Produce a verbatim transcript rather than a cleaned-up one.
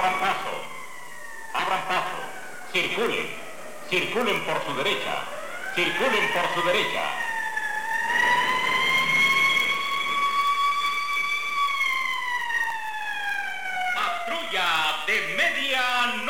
abran paso, abran paso, circulen, circulen por su derecha, circulen por su derecha.